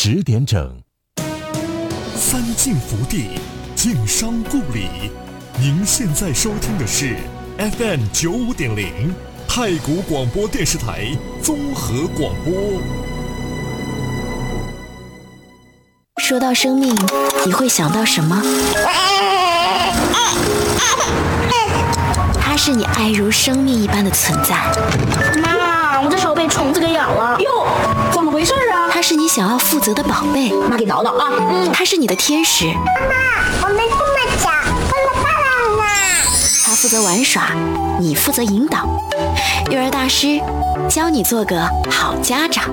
10点整， 三晋福地，晋商故里。您现在收听的是 FM 95.0太谷广播电视台综合广播。 说到生命，你会想到什么？它是你爱如生命一般的存在。 妈，我的手被虫子给咬了。 哟，怎么回事啊？ 它是你想要负责的宝贝。 妈给叨叨啊。 它是你的天使。 妈妈，我们这么小，怎么办呢？ 它负责玩耍，你负责引导。育儿大师教你做个好家长。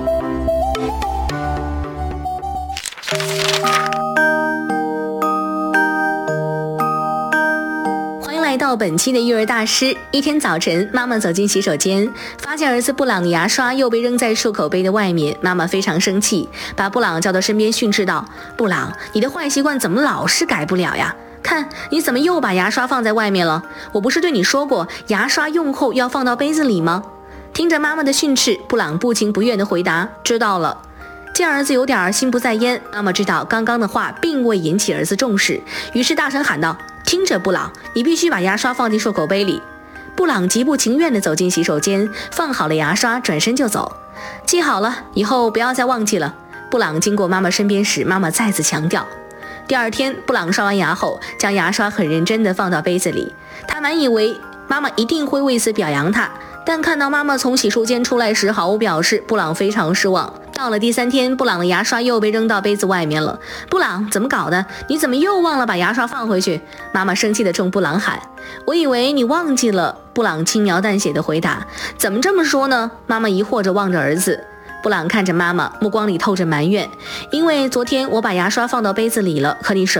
来到本期的育儿大师。一天早晨，妈妈走进洗手间，发现儿子布朗的牙刷又被扔在漱口杯的外面。妈妈非常生气，把布朗叫到身边训斥道：布朗，你的坏习惯怎么老是改不了呀？看你怎么又把牙刷放在外面了？我不是对你说过牙刷用后要放到杯子里吗？听着妈妈的训斥，布朗不情不愿地回答：知道了。见儿子有点心不在焉，妈妈知道刚刚的话并未引起儿子重视，于是大声喊道：听着，布朗，你必须把牙刷放进漱口杯里。布朗极不情愿地走进洗手间，放好了牙刷，转身就走。记好了，以后不要再忘记了。布朗经过妈妈身边时，妈妈再次强调。第二天，布朗刷完牙后，将牙刷很认真地放到杯子里。他满以为妈妈一定会为此表扬他，但看到妈妈从洗漱间出来时毫无表示，布朗非常失望。到了第3天，布朗的牙刷又被扔到杯子外面了。布朗，怎么搞的？你怎么又忘了把牙刷放回去？妈妈生气地冲布朗喊。我以为你忘记了。布朗轻描淡写地回答。怎么这么说呢？妈妈疑惑着望着儿子。布朗看着妈妈，目光里透着埋怨，因为昨天我把牙刷放到杯子里了，可你